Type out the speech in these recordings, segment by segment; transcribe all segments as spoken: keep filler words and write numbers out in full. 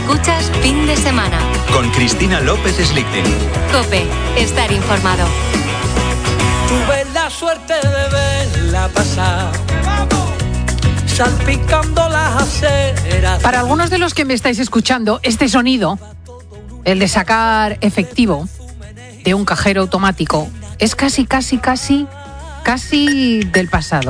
Escuchas Fin de Semana. Con Cristina López Slichting. COPE. Estar informado. Tuve la suerte de verla pasar, salpicando las aceras. Para algunos de los que me estáis escuchando, este sonido, el de sacar efectivo de un cajero automático, es casi, casi, casi, casi del pasado.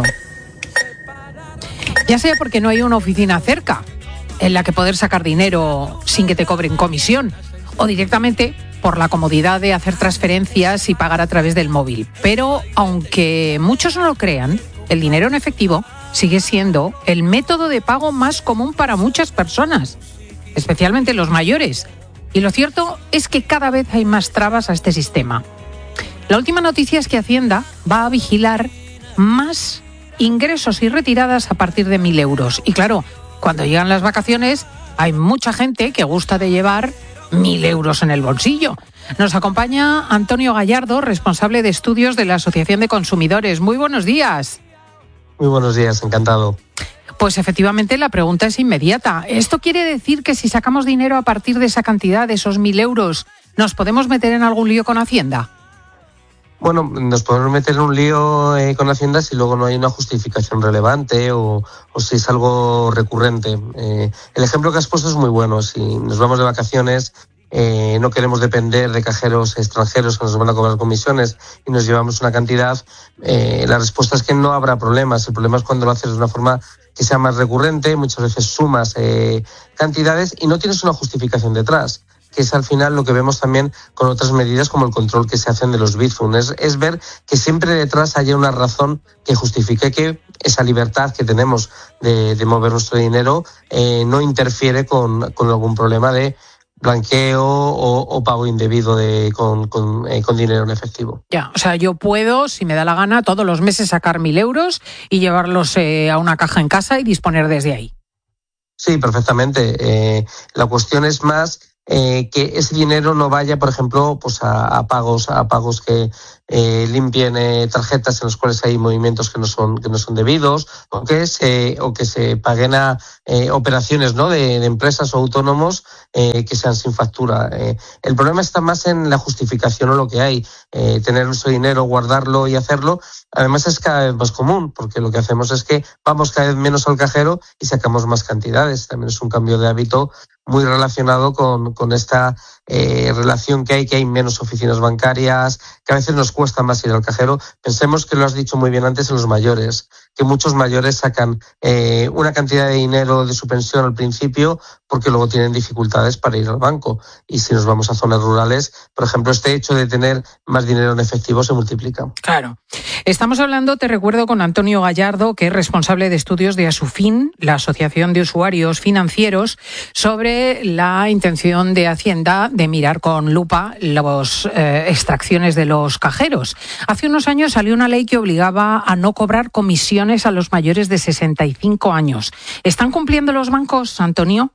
Ya sea porque no hay una oficina cerca en la que poder sacar dinero sin que te cobren comisión, o directamente por la comodidad de hacer transferencias y pagar a través del móvil. Pero aunque muchos no lo crean, el dinero en efectivo sigue siendo el método de pago más común para muchas personas, especialmente los mayores. Y lo cierto es que cada vez hay más trabas a este sistema. La última noticia es que Hacienda va a vigilar más ingresos y retiradas a partir de mil euros. Y claro, cuando llegan las vacaciones, hay mucha gente que gusta de llevar mil euros en el bolsillo. Nos acompaña Antonio Gallardo, responsable de estudios de la Asociación de Consumidores. Muy buenos días. Muy buenos días, encantado. Pues efectivamente la pregunta es inmediata. ¿Esto quiere decir que si sacamos dinero a partir de esa cantidad, de esos mil euros, nos podemos meter en algún lío con Hacienda? Bueno, nos podemos meter en un lío eh, con Hacienda si luego no hay una justificación relevante o, o si es algo recurrente. Eh, el ejemplo que has puesto es muy bueno. Si nos vamos de vacaciones, eh, no queremos depender de cajeros extranjeros que nos van a cobrar comisiones y nos llevamos una cantidad, eh, la respuesta es que no habrá problemas. El problema es cuando lo haces de una forma que sea más recurrente, muchas veces sumas eh, cantidades y no tienes una justificación detrás, que es al final lo que vemos también con otras medidas como el control que se hacen de los Bizum. Es, es ver que siempre detrás haya una razón que justifique que esa libertad que tenemos de, de mover nuestro dinero eh, no interfiere con, con algún problema de blanqueo o, o pago indebido de, con, con, eh, con dinero en efectivo. Ya, o sea, yo puedo, si me da la gana, todos los meses sacar mil euros y llevarlos eh, a una caja en casa y disponer desde ahí. Sí, perfectamente. Eh, la cuestión es más Eh, que ese dinero no vaya, por ejemplo, pues a, a pagos, a pagos que eh, limpien eh, tarjetas en los cuales hay movimientos que no son que no son debidos, o que se o que se paguen a eh, operaciones, ¿no?, de, de empresas o autónomos eh, que sean sin factura. Eh, el problema está más en la justificación o lo que hay. Eh, tener nuestro dinero, guardarlo y hacerlo, además es cada vez más común, porque lo que hacemos es que vamos cada vez menos al cajero y sacamos más cantidades. También es un cambio de hábito muy relacionado con, con esta eh, relación que hay, que hay menos oficinas bancarias, que a veces nos cuesta más ir al cajero. Pensemos que lo has dicho muy bien antes en los mayores, que muchos mayores sacan eh, una cantidad de dinero de su pensión al principio porque luego tienen dificultades para ir al banco. Y si nos vamos a zonas rurales, por ejemplo, este hecho de tener más dinero en efectivo se multiplica. Claro. Estamos hablando, te recuerdo, con Antonio Gallardo, que es responsable de estudios de Asufin, la Asociación de Usuarios Financieros, sobre la intención de Hacienda de mirar con lupa las eh, extracciones de los cajeros. Hace unos años salió una ley que obligaba a no cobrar comisiones a los mayores de sesenta y cinco años. ¿Están cumpliendo los bancos, Antonio?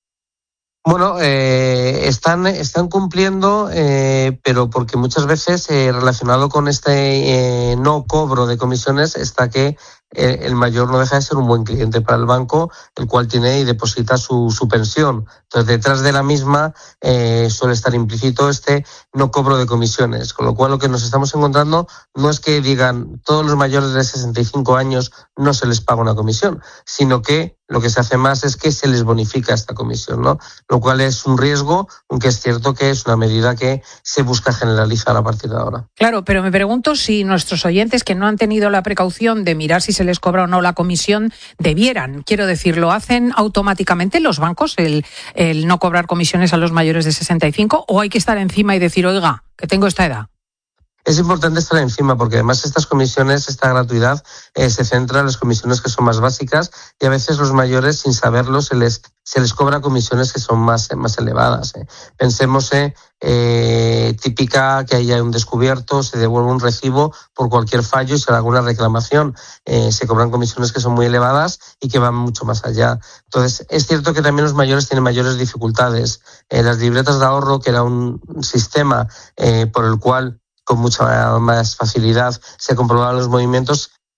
Bueno, eh, están, están cumpliendo, eh, pero porque muchas veces eh, relacionado con este eh, no cobro de comisiones está que eh, el mayor no deja de ser un buen cliente para el banco, el cual tiene y deposita su, su pensión. Entonces, detrás de la misma eh, suele estar implícito este no cobro de comisiones, con lo cual lo que nos estamos encontrando no es que digan todos los mayores de sesenta y cinco años no se les paga una comisión, sino que lo que se hace más es que se les bonifica esta comisión, ¿no? Lo cual es un riesgo, aunque es cierto que es una medida que se busca generalizar a partir de ahora. Claro, pero me pregunto si nuestros oyentes que no han tenido la precaución de mirar si se les cobra o no la comisión, debieran. Quiero decir, ¿lo hacen automáticamente los bancos, el, el no cobrar comisiones a los mayores de sesenta y cinco, o hay que estar encima y decir, oiga, que tengo esta edad? Es importante estar encima porque además estas comisiones, esta gratuidad, eh, se centra en las comisiones que son más básicas y a veces los mayores, sin saberlo, se les se les cobra comisiones que son más, más elevadas. Eh. Pensemos en eh, típica que haya un descubierto, se devuelve un recibo por cualquier fallo y se haga una reclamación. Eh, se cobran comisiones que son muy elevadas y que van mucho más allá. Entonces, es cierto que también los mayores tienen mayores dificultades. Eh, las libretas de ahorro, que era un sistema eh, por el cual con mucha más facilidad se comprobaban los movimientos,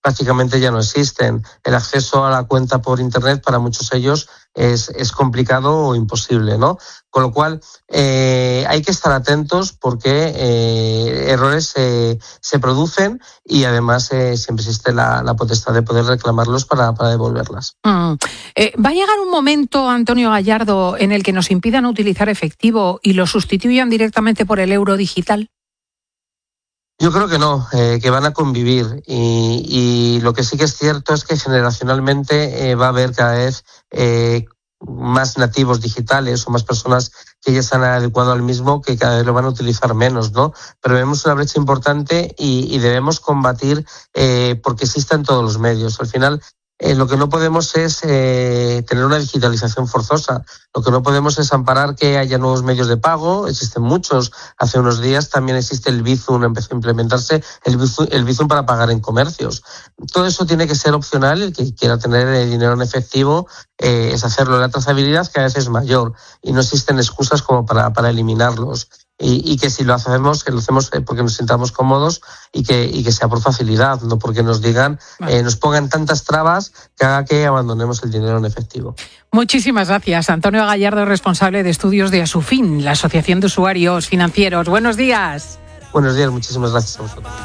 prácticamente ya no existen. El acceso a la cuenta por Internet para muchos de ellos es, es complicado o imposible, ¿no? Con lo cual, eh, hay que estar atentos porque eh, errores eh, se producen y además eh, siempre existe la, la potestad de poder reclamarlos para, para devolverlas. Mm. Eh, ¿Va a llegar un momento, Antonio Gallardo, en el que nos impidan utilizar efectivo y lo sustituyan directamente por el euro digital? Yo creo que no, eh, que van a convivir y, y lo que sí que es cierto es que generacionalmente eh, va a haber cada vez eh, más nativos digitales o más personas que ya se han adecuado al mismo que cada vez lo van a utilizar menos, ¿no? Pero vemos una brecha importante y, y debemos combatir eh, porque exista en todos los medios. Al final, Eh, lo que no podemos es eh, tener una digitalización forzosa. Lo que no podemos es amparar que haya nuevos medios de pago. Existen muchos. Hace unos días también existe el Bizum, empezó a implementarse el Bizum, el Bizum para pagar en comercios. Todo eso tiene que ser opcional. El que quiera tener dinero en efectivo eh, es hacerlo. La trazabilidad cada vez es mayor y no existen excusas como para, para eliminarlos. Y, y que si lo hacemos, que lo hacemos porque nos sintamos cómodos y que, y que sea por facilidad, no porque nos digan, vale. eh, nos pongan tantas trabas que haga que abandonemos el dinero en efectivo. Muchísimas gracias. Antonio Gallardo, responsable de estudios de Asufin, la Asociación de Usuarios Financieros. Buenos días. Buenos días, muchísimas gracias a vosotros.